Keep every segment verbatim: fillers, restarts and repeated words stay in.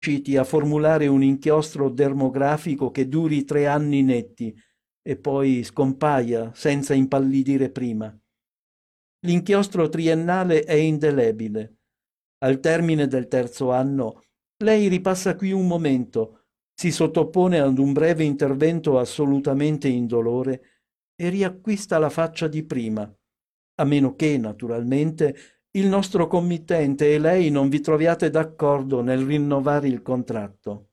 riusciti a formulare un inchiostro dermografico che duri tre anni netti e poi scompaia senza impallidire prima. L'inchiostro triennale è indelebile. Al termine del terzo anno, lei ripassa qui un momento, si sottopone ad un breve intervento assolutamente indolore e riacquista la faccia di prima, a meno che, naturalmente, il nostro committente e lei non vi troviate d'accordo nel rinnovare il contratto.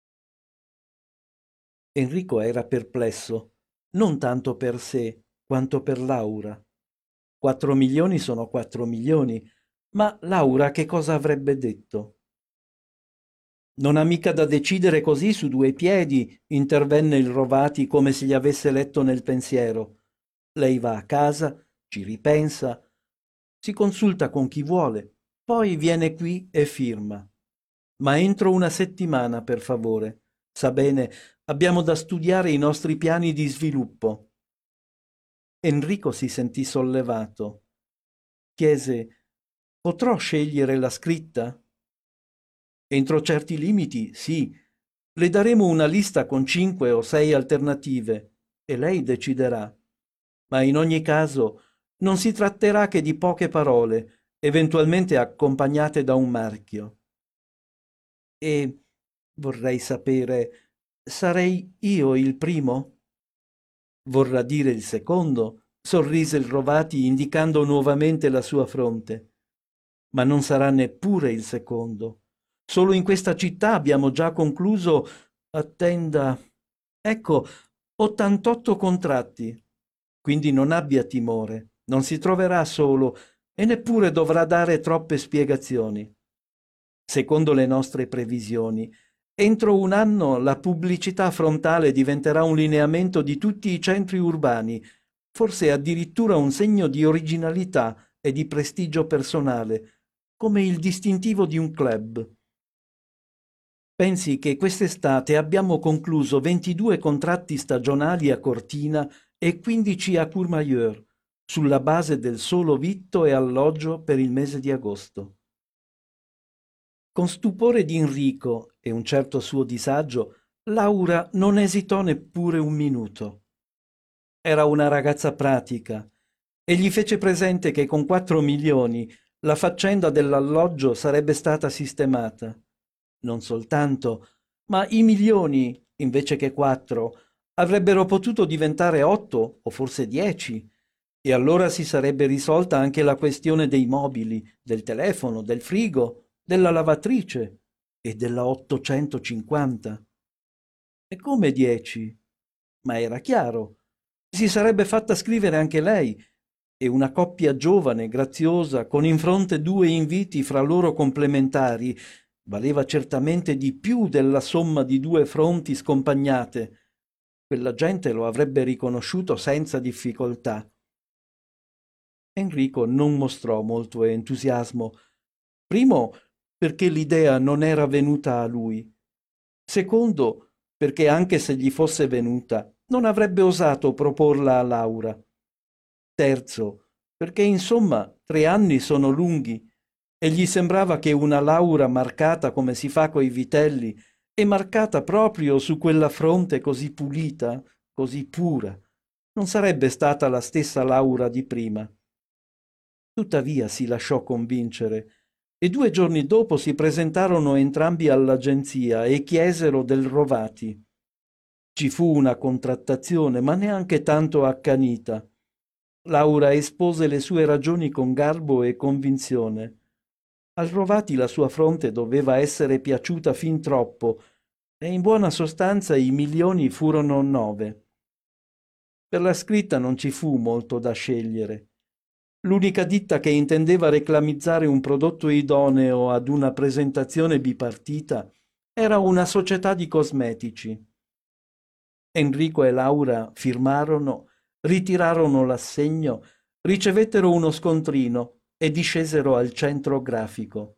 Enrico era perplesso, non tanto per sé, quanto per Laura. Quattro milioni sono quattro milioni, ma Laura che cosa avrebbe detto? Non ha mica da decidere così su due piedi, intervenne il Rovati come se gli avesse letto nel pensiero. Lei va a casa, ci ripensa, si consulta con chi vuole, poi viene qui e firma. Ma entro una settimana, per favore. Sa bene, abbiamo da studiare i nostri piani di sviluppo. Enrico si sentì sollevato. Chiese: Potrò scegliere la scritta? Entro certi limiti, sì. Le daremo una lista con cinque o sei alternative e lei deciderà. Ma in ogni caso non si tratterà che di poche parole, eventualmente accompagnate da un marchio. E vorrei sapere, sarei io il primo? Vorrà dire il secondo, sorrise il Rovati indicando nuovamente la sua fronte. Ma non sarà neppure il secondo. Solo in questa città abbiamo già concluso, attenda, ecco, ottantotto contratti. Quindi non abbia timore, non si troverà solo e neppure dovrà dare troppe spiegazioni. Secondo le nostre previsioni, entro un anno la pubblicità frontale diventerà un lineamento di tutti i centri urbani, forse addirittura un segno di originalità e di prestigio personale, come il distintivo di un club. Pensi che quest'estate abbiamo concluso ventidue contratti stagionali a Cortina e quindici a Courmayeur, sulla base del solo vitto e alloggio per il mese di agosto. Con stupore di Enrico e un certo suo disagio, Laura non esitò neppure un minuto. Era una ragazza pratica e gli fece presente che con quattro milioni la faccenda dell'alloggio sarebbe stata sistemata. Non soltanto, ma i milioni, invece che quattro, avrebbero potuto diventare otto o forse dieci, e allora si sarebbe risolta anche la questione dei mobili, del telefono, del frigo, della lavatrice e della ottocentocinquanta. E come dieci? Ma era chiaro. Si sarebbe fatta scrivere anche lei, e una coppia giovane, graziosa, con in fronte due inviti fra loro complementari, valeva certamente di più della somma di due fronti scompagnate. Quella gente lo avrebbe riconosciuto senza difficoltà. Enrico non mostrò molto entusiasmo. Primo, perché l'idea non era venuta a lui. Secondo, perché anche se gli fosse venuta, non avrebbe osato proporla a Laura. Terzo, perché insomma tre anni sono lunghi e gli sembrava che una Laura marcata come si fa coi vitelli e marcata proprio su quella fronte così pulita, così pura, non sarebbe stata la stessa Laura di prima. Tuttavia si lasciò convincere e due giorni dopo si presentarono entrambi all'agenzia e chiesero del Rovati. Ci fu una contrattazione, ma neanche tanto accanita. Laura espose le sue ragioni con garbo e convinzione. Al Rovati la sua fronte doveva essere piaciuta fin troppo e in buona sostanza i milioni furono nove. Per la scritta non ci fu molto da scegliere. L'unica ditta che intendeva reclamizzare un prodotto idoneo ad una presentazione bipartita era una società di cosmetici. Enrico e Laura firmarono, ritirarono l'assegno, ricevettero uno scontrino e discesero al centro grafico.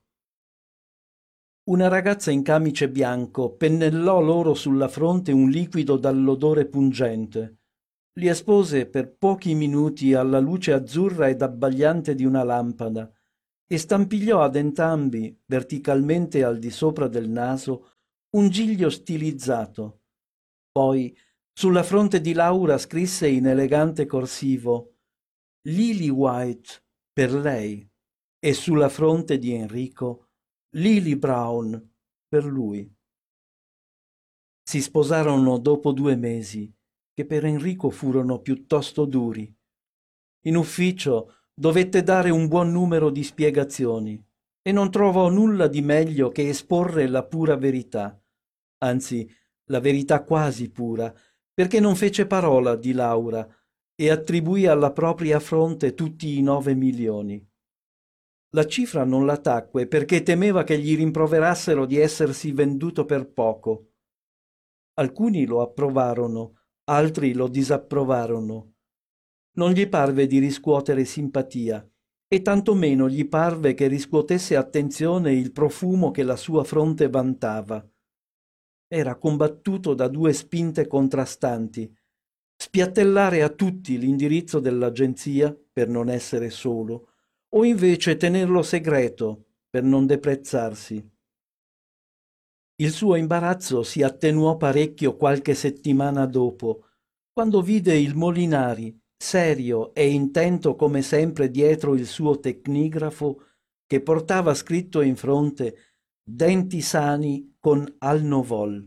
Una ragazza in camice bianco pennellò loro sulla fronte un liquido dall'odore pungente. Li espose per pochi minuti alla luce azzurra ed abbagliante di una lampada e stampigliò ad entrambi, verticalmente al di sopra del naso, un giglio stilizzato. Poi, sulla fronte di Laura scrisse in elegante corsivo Lily White per lei e sulla fronte di Enrico Lily Brown per lui. Si sposarono dopo due mesi, che per Enrico furono piuttosto duri. In ufficio dovette dare un buon numero di spiegazioni e non trovò nulla di meglio che esporre la pura verità, anzi la verità quasi pura, perché non fece parola di Laura e attribuì alla propria fronte tutti i nove milioni. La cifra non la tacque perché temeva che gli rimproverassero di essersi venduto per poco. Alcuni lo approvarono, altri lo disapprovarono. Non gli parve di riscuotere simpatia, e tantomeno gli parve che riscuotesse attenzione il profumo che la sua fronte vantava. Era combattuto da due spinte contrastanti: spiattellare a tutti l'indirizzo dell'agenzia per non essere solo, o invece tenerlo segreto per non deprezzarsi. Il suo imbarazzo si attenuò parecchio qualche settimana dopo, quando vide il Molinari, serio e intento come sempre dietro il suo tecnigrafo, che portava scritto in fronte «Denti sani con Alnovol».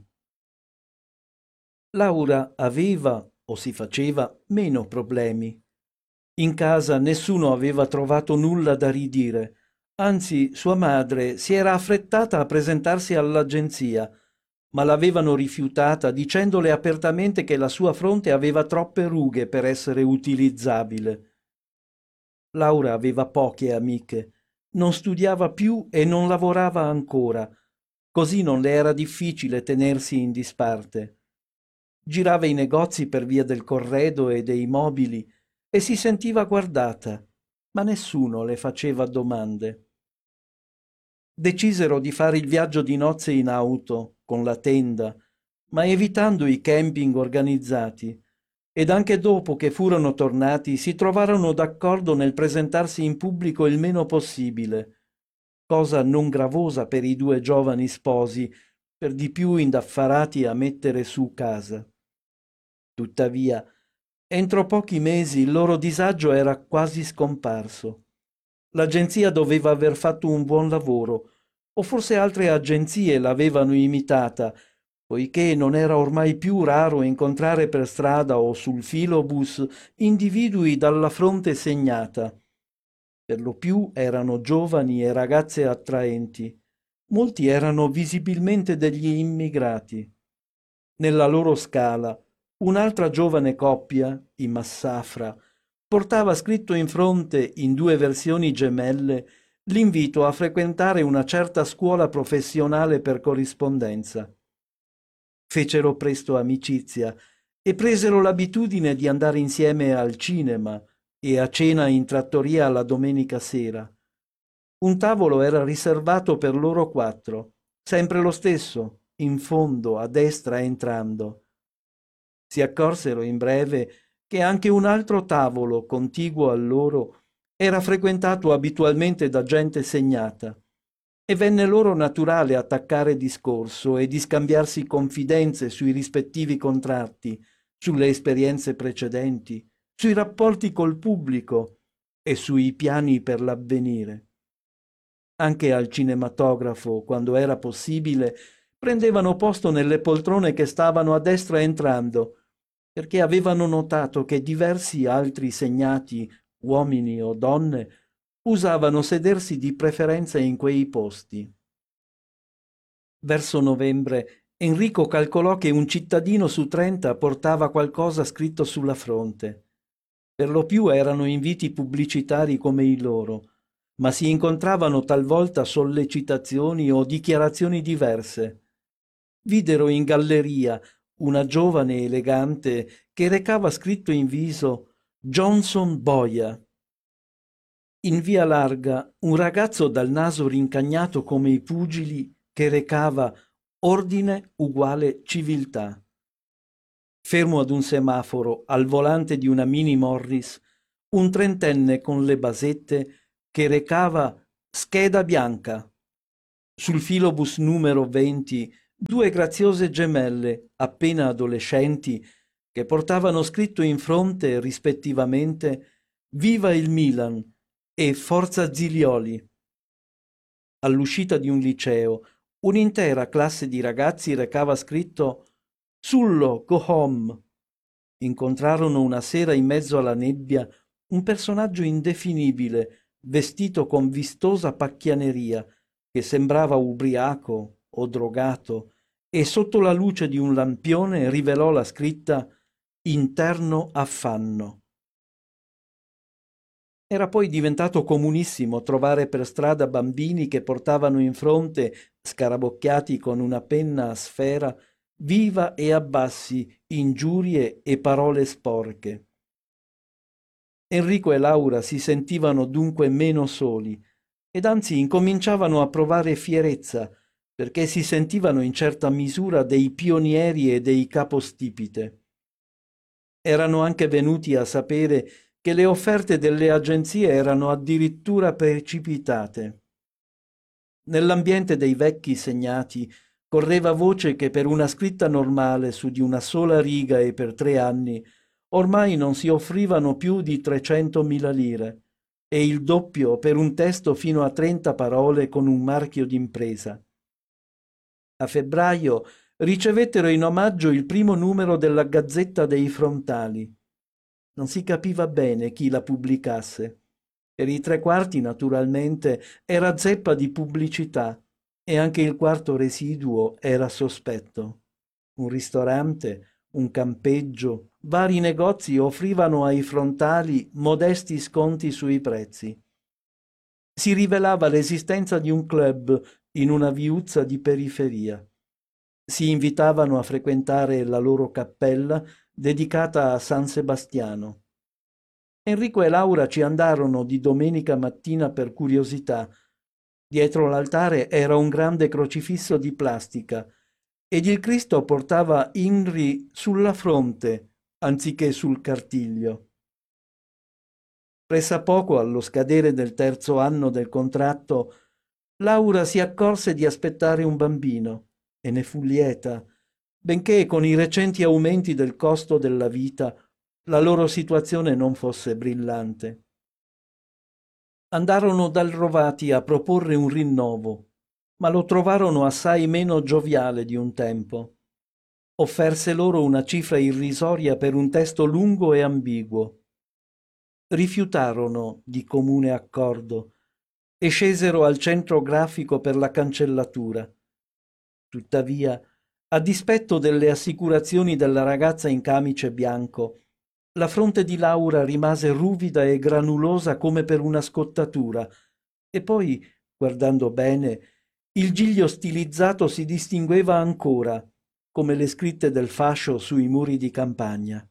Laura aveva, o si faceva, meno problemi. In casa nessuno aveva trovato nulla da ridire. Anzi, sua madre si era affrettata a presentarsi all'agenzia, ma l'avevano rifiutata dicendole apertamente che la sua fronte aveva troppe rughe per essere utilizzabile. Laura aveva poche amiche, non studiava più e non lavorava ancora, così non le era difficile tenersi in disparte. Girava i negozi per via del corredo e dei mobili e si sentiva guardata, ma nessuno le faceva domande. Decisero di fare il viaggio di nozze in auto, con la tenda, ma evitando i camping organizzati, ed anche dopo che furono tornati si trovarono d'accordo nel presentarsi in pubblico il meno possibile, cosa non gravosa per i due giovani sposi, per di più indaffarati a mettere su casa. Tuttavia, entro pochi mesi il loro disagio era quasi scomparso. L'agenzia doveva aver fatto un buon lavoro, o forse altre agenzie l'avevano imitata, poiché non era ormai più raro incontrare per strada o sul filobus individui dalla fronte segnata. Per lo più erano giovani e ragazze attraenti. Molti erano visibilmente degli immigrati. Nella loro scala, un'altra giovane coppia, i Massafra, portava scritto in fronte, in due versioni gemelle, l'invito a frequentare una certa scuola professionale per corrispondenza. Fecero presto amicizia e presero l'abitudine di andare insieme al cinema e a cena in trattoria la domenica sera. Un tavolo era riservato per loro quattro, sempre lo stesso, in fondo, a destra entrando. Si accorsero in breve che anche un altro tavolo contiguo a loro era frequentato abitualmente da gente segnata, e venne loro naturale attaccare discorso e di scambiarsi confidenze sui rispettivi contratti, sulle esperienze precedenti, sui rapporti col pubblico e sui piani per l'avvenire. Anche al cinematografo, quando era possibile, prendevano posto nelle poltrone che stavano a destra entrando, perché avevano notato che diversi altri segnati, uomini o donne, usavano sedersi di preferenza in quei posti. Verso novembre Enrico calcolò che un cittadino su trenta portava qualcosa scritto sulla fronte. Per lo più erano inviti pubblicitari come i loro, ma si incontravano talvolta sollecitazioni o dichiarazioni diverse. Videro in galleria una giovane elegante che recava scritto in viso Johnson Boia. In via Larga un ragazzo dal naso rincagnato come i pugili che recava ordine uguale civiltà. Fermo ad un semaforo al volante di una Mini Morris, un trentenne con le basette che recava scheda bianca. Sul filobus numero venti, due graziose gemelle, appena adolescenti, che portavano scritto in fronte, rispettivamente, Viva il Milan e Forza Zilioli. All'uscita di un liceo, un'intera classe di ragazzi recava scritto Sullo, go home. Incontrarono una sera in mezzo alla nebbia un personaggio indefinibile, vestito con vistosa pacchianeria, che sembrava ubriaco o drogato, e sotto la luce di un lampione rivelò la scritta Interno affanno. Era poi diventato comunissimo trovare per strada bambini che portavano in fronte, scarabocchiati con una penna a sfera, viva e abbassi, ingiurie e parole sporche. Enrico e Laura si sentivano dunque meno soli, ed anzi incominciavano a provare fierezza, perché si sentivano in certa misura dei pionieri e dei capostipite. Erano anche venuti a sapere che le offerte delle agenzie erano addirittura precipitate. Nell'ambiente dei vecchi segnati correva voce che per una scritta normale su di una sola riga e per tre anni ormai non si offrivano più di trecentomila lire e il doppio per un testo fino a trenta parole con un marchio d'impresa. A febbraio ricevettero in omaggio il primo numero della Gazzetta dei Frontali. Non si capiva bene chi la pubblicasse. Per i tre quarti, naturalmente, era zeppa di pubblicità e anche il quarto residuo era sospetto. Un ristorante, un campeggio, vari negozi offrivano ai frontali modesti sconti sui prezzi. Si rivelava l'esistenza di un club in una viuzza di periferia. Si invitavano a frequentare la loro cappella dedicata a San Sebastiano. Enrico e Laura ci andarono di domenica mattina per curiosità. Dietro l'altare era un grande crocifisso di plastica ed il Cristo portava Inri sulla fronte anziché sul cartiglio. Pressappoco allo scadere del terzo anno del contratto, Laura si accorse di aspettare un bambino e ne fu lieta, benché con i recenti aumenti del costo della vita la loro situazione non fosse brillante. Andarono dal Rovati a proporre un rinnovo, ma lo trovarono assai meno gioviale di un tempo. Offerse loro una cifra irrisoria per un testo lungo e ambiguo. Rifiutarono di comune accordo e scesero al centro grafico per la cancellatura. Tuttavia, a dispetto delle assicurazioni della ragazza in camice bianco, la fronte di Laura rimase ruvida e granulosa come per una scottatura, e poi, guardando bene, il giglio stilizzato si distingueva ancora, come le scritte del fascio sui muri di campagna.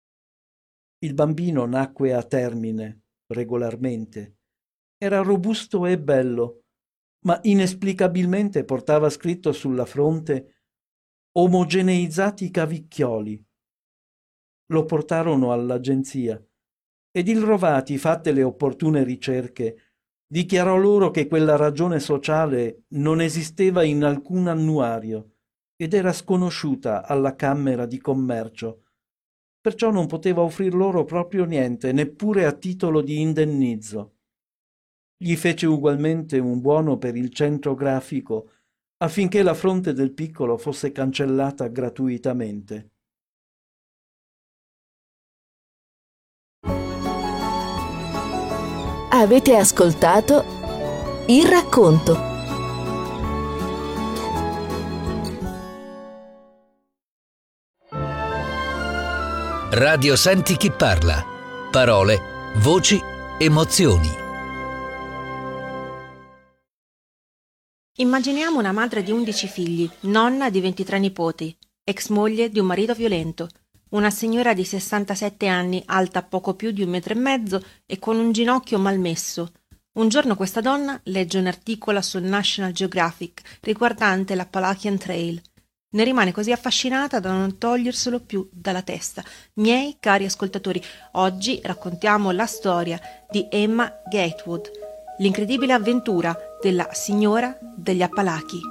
Il bambino nacque a termine, regolarmente. Era robusto e bello, ma inesplicabilmente portava scritto sulla fronte omogeneizzati cavicchioli. Lo portarono all'agenzia ed il Rovati, fatte le opportune ricerche, dichiarò loro che quella ragione sociale non esisteva in alcun annuario ed era sconosciuta alla Camera di Commercio, perciò non poteva offrir loro proprio niente, neppure a titolo di indennizzo. Gli fece ugualmente un buono per il centro grafico affinché la fronte del piccolo fosse cancellata gratuitamente. Avete ascoltato Il racconto. Radio Senti chi parla. Parole, voci, emozioni. Immaginiamo una madre di undici figli, nonna di ventitré nipoti, ex moglie di un marito violento, una signora di sessantasette anni, alta poco più di un metro e mezzo e con un ginocchio malmesso. Un giorno questa donna legge un articolo sul National Geographic riguardante l'Appalachian Trail. Ne rimane così affascinata da non toglierselo più dalla testa. Miei cari ascoltatori, oggi raccontiamo la storia di Emma Gatewood. l'incredibile avventura della Signora degli Appalachi.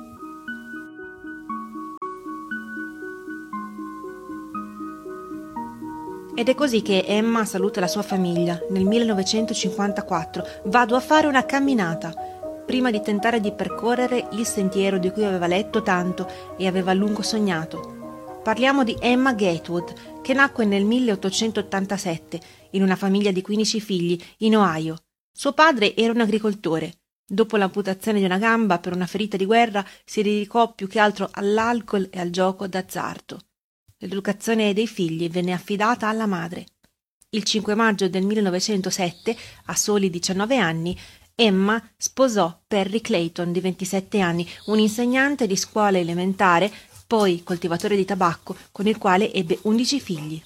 Ed è così che Emma saluta la sua famiglia nel millenovecentocinquantaquattro. Vado a fare una camminata, prima di tentare di percorrere il sentiero di cui aveva letto tanto e aveva a lungo sognato. Parliamo di Emma Gatewood, che nacque nel milleottocentottantasette in una famiglia di quindici figli in Ohio. Suo padre era un agricoltore. Dopo l'amputazione di una gamba per una ferita di guerra, si dedicò più che altro all'alcol e al gioco d'azzardo. L'educazione dei figli venne affidata alla madre. Il cinque maggio del millenovecentosette, a soli diciannove anni, Emma sposò Perry Clayton, di ventisette anni, un insegnante di scuola elementare, poi coltivatore di tabacco, con il quale ebbe undici figli.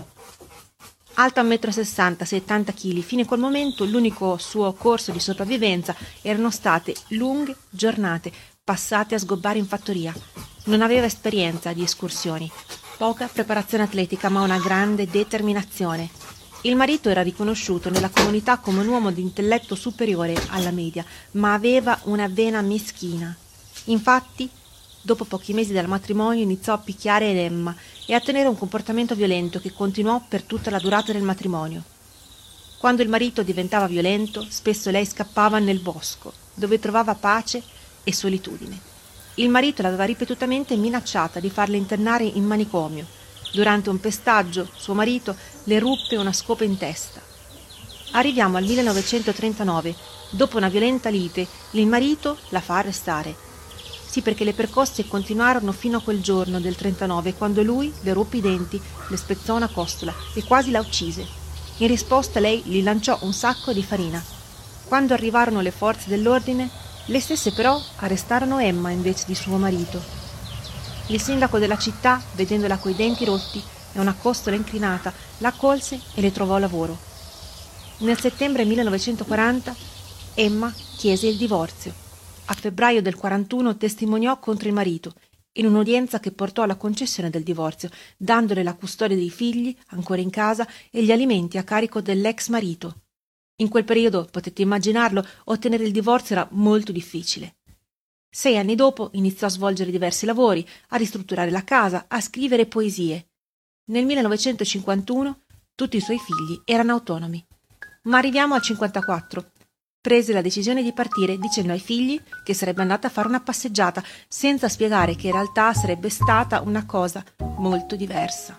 Alta un metro e sessanta, settanta chili, fino a quel momento l'unico suo corso di sopravvivenza erano state lunghe giornate passate a sgobbare in fattoria. Non aveva esperienza di escursioni. Poca preparazione atletica, ma una grande determinazione. Il marito era riconosciuto nella comunità come un uomo di intelletto superiore alla media, ma aveva una vena meschina. Infatti, dopo pochi mesi dal matrimonio iniziò a picchiare Emma e a tenere un comportamento violento che continuò per tutta la durata del matrimonio. Quando il marito diventava violento, spesso lei scappava nel bosco, dove trovava pace e solitudine. Il marito l'aveva ripetutamente minacciata di farle internare in manicomio. Durante un pestaggio, suo marito le ruppe una scopa in testa. Arriviamo al millenovecentotrentanove. Dopo una violenta lite, il marito la fa arrestare. Sì, perché le percosse continuarono fino a quel giorno del trentanove, quando lui le ruppe i denti, le spezzò una costola e quasi la uccise. In risposta lei gli lanciò un sacco di farina. Quando arrivarono le forze dell'ordine, le stesse però arrestarono Emma invece di suo marito. Il sindaco della città, vedendola coi denti rotti e una costola inclinata, la accolse e le trovò lavoro. Nel settembre millenovecentoquaranta Emma chiese il divorzio. A febbraio del quarantuno testimoniò contro il marito in un'udienza che portò alla concessione del divorzio, dandole la custodia dei figli ancora in casa e gli alimenti a carico dell'ex marito. In quel periodo, potete immaginarlo, ottenere il divorzio era molto difficile. Sei anni dopo iniziò a svolgere diversi lavori, a ristrutturare la casa, a scrivere poesie. Nel millenovecentocinquantuno tutti i suoi figli erano autonomi. Ma arriviamo al cinquantaquattro. Prese la decisione di partire dicendo ai figli che sarebbe andata a fare una passeggiata, senza spiegare che in realtà sarebbe stata una cosa molto diversa.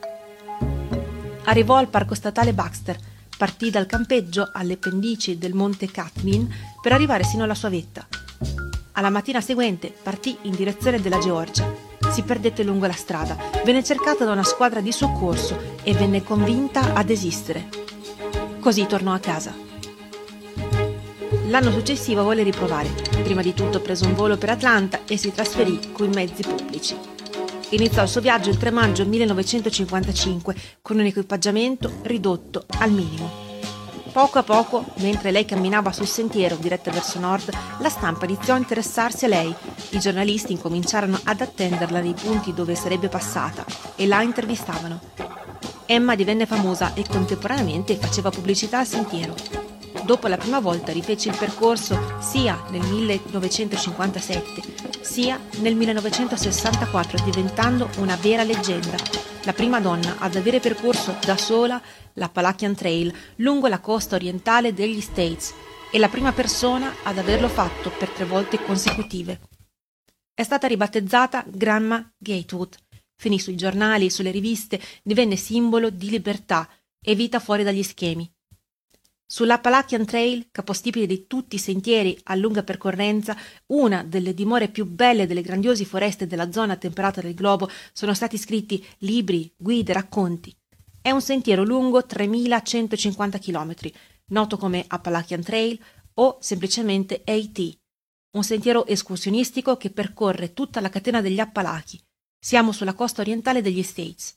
Arrivò al parco statale Baxter. Partì dal campeggio alle pendici del monte Katmin per arrivare sino alla sua vetta. Alla mattina seguente partì in direzione della Georgia. Si perdette lungo la strada, venne cercata da una squadra di soccorso e venne convinta a desistere. Così tornò a casa. L'anno successivo volle riprovare. Prima di tutto prese un volo per Atlanta e si trasferì coi mezzi pubblici. Iniziò il suo viaggio il tre maggio millenovecentocinquantacinque con un equipaggiamento ridotto al minimo. Poco a poco, mentre lei camminava sul sentiero diretto verso nord, la stampa iniziò a interessarsi a lei. I giornalisti incominciarono ad attenderla nei punti dove sarebbe passata e la intervistavano. Emma divenne famosa e contemporaneamente faceva pubblicità al sentiero. Dopo la prima volta rifece il percorso sia nel millenovecentocinquantasette sia nel millenovecentosessantaquattro, diventando una vera leggenda, la prima donna ad avere percorso da sola l'Appalachian Trail lungo la costa orientale degli States e la prima persona ad averlo fatto per tre volte consecutive. È stata ribattezzata Grandma Gatewood, finì sui giornali e sulle riviste, divenne simbolo di libertà e vita fuori dagli schemi. Sull'Appalachian Trail, capostipite di tutti i sentieri a lunga percorrenza, una delle dimore più belle delle grandiose foreste della zona temperata del globo, sono stati scritti libri, guide, racconti. È un sentiero lungo tremilacentocinquanta chilometri, noto come Appalachian Trail o semplicemente A T, un sentiero escursionistico che percorre tutta la catena degli Appalachi. Siamo sulla costa orientale degli States.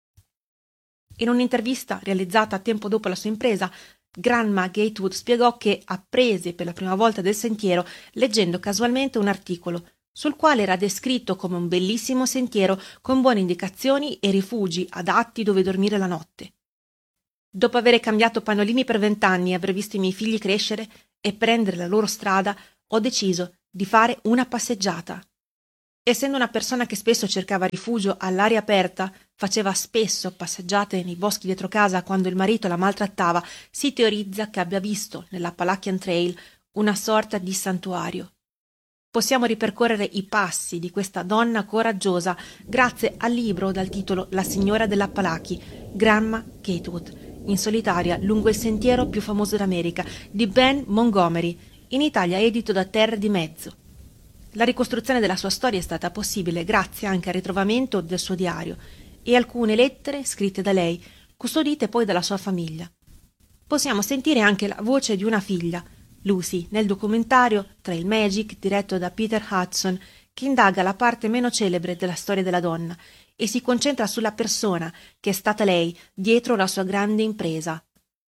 In un'intervista realizzata tempo dopo la sua impresa, Grandma Gatewood spiegò che apprese per la prima volta del sentiero leggendo casualmente un articolo sul quale era descritto come un bellissimo sentiero con buone indicazioni e rifugi adatti dove dormire la notte. Dopo aver cambiato pannolini per vent'anni e aver visto i miei figli crescere, e prendere la loro strada ho deciso di fare una passeggiata. Essendo una persona che spesso cercava rifugio all'aria aperta, faceva spesso passeggiate nei boschi dietro casa quando il marito la maltrattava, si teorizza che abbia visto nell'Appalachian Trail una sorta di santuario. Possiamo ripercorrere i passi di questa donna coraggiosa grazie al libro dal titolo La signora dell'Appalachi, Grandma Gatewood, in solitaria lungo il sentiero più famoso d'America, di Ben Montgomery, in Italia edito da Terre di Mezzo. La ricostruzione della sua storia è stata possibile grazie anche al ritrovamento del suo diario e alcune lettere scritte da lei, custodite poi dalla sua famiglia. Possiamo sentire anche la voce di una figlia, Lucy, nel documentario Trail Magic diretto da Peter Hudson, che indaga la parte meno celebre della storia della donna e si concentra sulla persona che è stata lei dietro la sua grande impresa.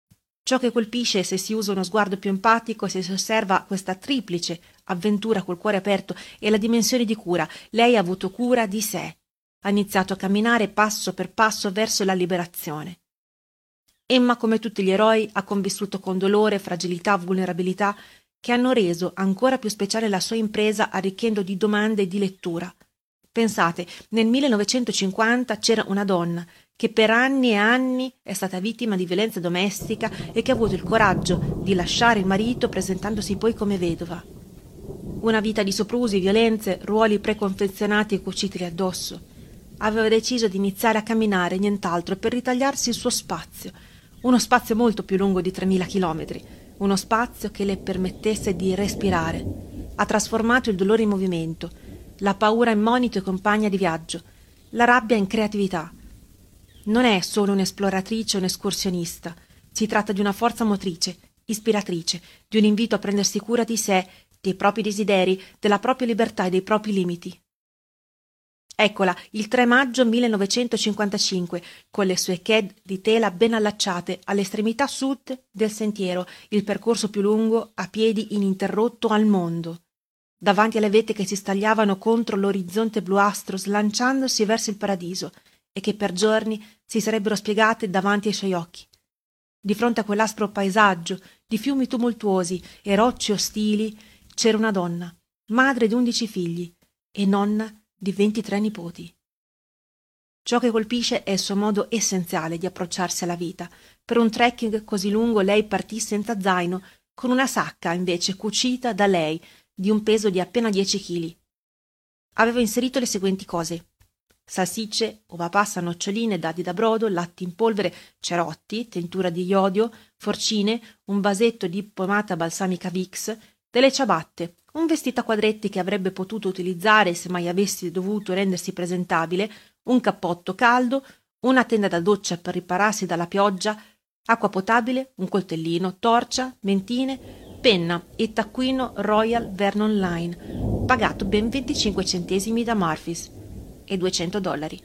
Ciò che colpisce se si usa uno sguardo più empatico e se si osserva questa triplice avventura col cuore aperto è la dimensione di cura. Lei ha avuto cura di sé, ha iniziato a camminare passo per passo verso la liberazione. Emma, come tutti gli eroi, ha convissuto con dolore, fragilità, vulnerabilità che hanno reso ancora più speciale la sua impresa arricchendo di domande e di lettura. Pensate, nel millenovecentocinquanta c'era una donna che per anni e anni è stata vittima di violenza domestica e che ha avuto il coraggio di lasciare il marito presentandosi poi come vedova. Una vita di soprusi, violenze, ruoli preconfezionati e cucitili addosso. Aveva deciso di iniziare a camminare, nient'altro, per ritagliarsi il suo spazio. Uno spazio molto più lungo di tremila chilometri, uno spazio che le permettesse di respirare. Ha trasformato il dolore in movimento, la paura in monito e compagna di viaggio, la rabbia in creatività. Non è solo un'esploratrice o un'escursionista, si tratta di una forza motrice, ispiratrice, di un invito a prendersi cura di sé, dei propri desideri, della propria libertà e dei propri limiti. Eccola, il tre maggio millenovecentocinquantacinque, con le sue ked di tela ben allacciate all'estremità sud del sentiero, il percorso più lungo a piedi ininterrotto al mondo. Davanti alle vette che si stagliavano contro l'orizzonte bluastro slanciandosi verso il paradiso e che per giorni si sarebbero spiegate davanti ai suoi occhi. Di fronte a quell'aspro paesaggio di fiumi tumultuosi e rocce ostili c'era una donna, madre di undici figli e nonna di ventitré nipoti. Ciò che colpisce è il suo modo essenziale di approcciarsi alla vita. Per un trekking così lungo lei partì senza zaino, con una sacca invece cucita da lei di un peso di appena dieci chili. Aveva inserito le seguenti cose: salsicce, uva passa, noccioline, dadi da brodo, latte in polvere, cerotti, tintura di iodio, forcine, un vasetto di pomata balsamica Vicks, delle ciabatte, un vestito a quadretti che avrebbe potuto utilizzare se mai avesse dovuto rendersi presentabile, un cappotto caldo, una tenda da doccia per ripararsi dalla pioggia, acqua potabile, un coltellino, torcia, mentine, penna e taccuino Royal Vernon Line, pagato ben venticinque centesimi da Murphy's e duecento dollari.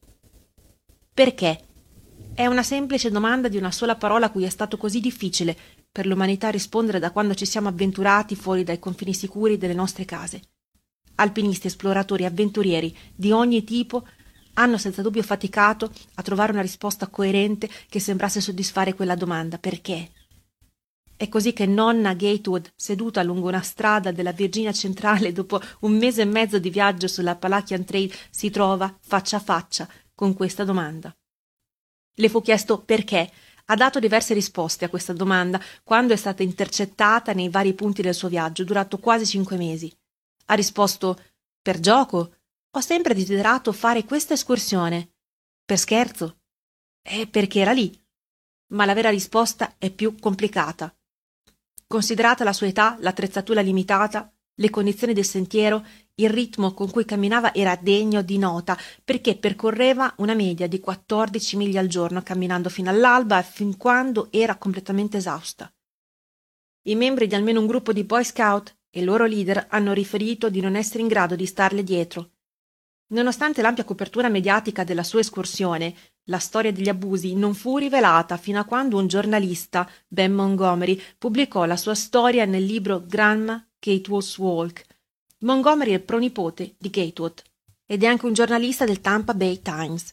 Perché? È una semplice domanda di una sola parola a cui è stato così difficile per l'umanità rispondere da quando ci siamo avventurati fuori dai confini sicuri delle nostre case. Alpinisti, esploratori, avventurieri di ogni tipo hanno senza dubbio faticato a trovare una risposta coerente che sembrasse soddisfare quella domanda: perché? È così che nonna Gatewood, seduta lungo una strada della Virginia centrale dopo un mese e mezzo di viaggio sull'Appalachian Trail, si trova faccia a faccia con questa domanda. Le fu chiesto perché. Ha dato diverse risposte a questa domanda quando è stata intercettata nei vari punti del suo viaggio, durato quasi cinque mesi. Ha risposto: per gioco. Ho sempre desiderato fare questa escursione. Per scherzo. E perché era lì. Ma la vera risposta è più complicata. Considerata la sua età, l'attrezzatura limitata, le condizioni del sentiero, il ritmo con cui camminava era degno di nota, perché percorreva una media di quattordici miglia al giorno, camminando fino all'alba e fin quando era completamente esausta. I membri di almeno un gruppo di Boy Scout e il loro leader hanno riferito di non essere in grado di starle dietro. Nonostante l'ampia copertura mediatica della sua escursione, la storia degli abusi non fu rivelata fino a quando un giornalista, Ben Montgomery, pubblicò la sua storia nel libro Grandma Gatewood's Walk. Montgomery è il pronipote di Gatewood ed è anche un giornalista del Tampa Bay Times.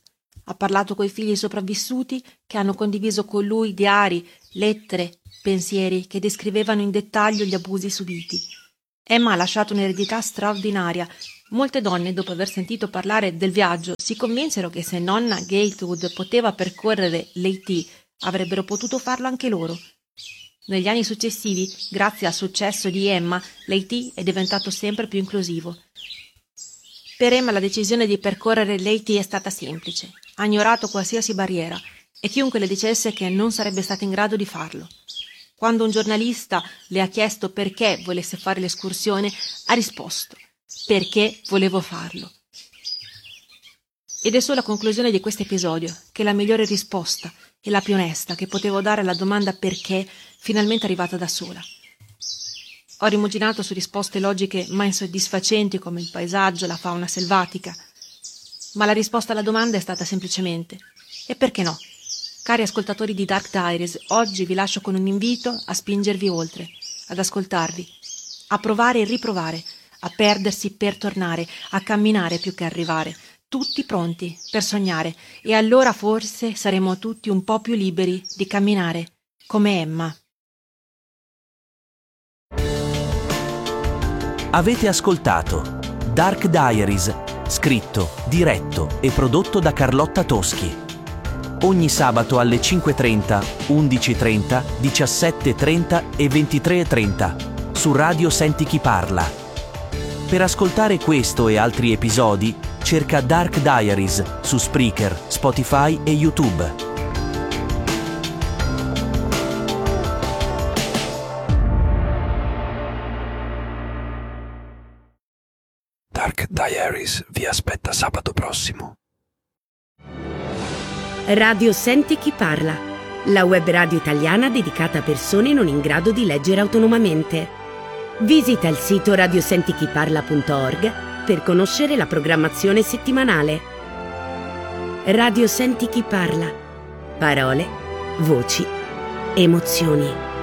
ha parlato coi figli sopravvissuti che hanno condiviso con lui diari, lettere, pensieri che descrivevano in dettaglio gli abusi subiti. Emma ha lasciato un'eredità straordinaria. Molte donne, dopo aver sentito parlare del viaggio, si convinsero che se nonna Gatewood poteva percorrere l'A T, avrebbero potuto farlo anche loro. Negli anni successivi, grazie al successo di Emma, l'A T è diventato sempre più inclusivo. Per Emma la decisione di percorrere l'A T è stata semplice. Ha ignorato qualsiasi barriera e chiunque le dicesse che non sarebbe stata in grado di farlo. Quando un giornalista le ha chiesto perché volesse fare l'escursione, ha risposto: perché volevo farlo. Ed è solo a conclusione di questo episodio che la migliore risposta e la più onesta che potevo dare alla domanda perché finalmente è arrivata da sola. Ho rimuginato su risposte logiche ma insoddisfacenti come il paesaggio, la fauna selvatica, ma la risposta alla domanda è stata semplicemente: e perché no? Cari ascoltatori di Dark Diaries, oggi vi lascio con un invito a spingervi oltre, ad ascoltarvi, a provare e riprovare, a perdersi per tornare, a camminare più che arrivare, tutti pronti per sognare, e allora forse saremo tutti un po' più liberi di camminare, come Emma. Avete ascoltato Dark Diaries, scritto, diretto e prodotto da Carlotta Toschi. Ogni sabato alle cinque e trenta, undici e trenta, diciassette e trenta e ventitré e trenta su Radio Senti Chi Parla. Per ascoltare questo e altri episodi, cerca Dark Diaries su Spreaker, Spotify e YouTube. Dark Diaries vi aspetta sabato prossimo. Radio Senti Chi Parla, la web radio italiana dedicata a persone non in grado di leggere autonomamente. Visita il sito radiosentichiparla punto org per conoscere la programmazione settimanale. Radio Senti Chi Parla. Parole, voci, emozioni.